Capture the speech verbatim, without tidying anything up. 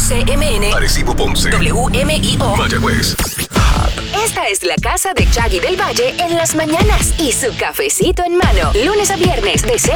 C M N, Arecibo, Ponce, W M I O, Mayagüez. Esta es la casa de Chaggy del Valle en las mañanas y su cafecito en mano. Lunes a viernes de seis